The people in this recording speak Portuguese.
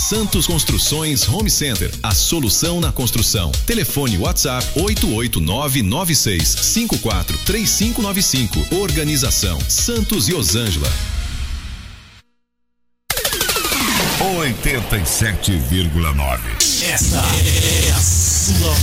Santos Construções Home Center, a solução na construção. Telefone WhatsApp 88996543595. Organização Santos e Osângela. 87,9. Esta é a sua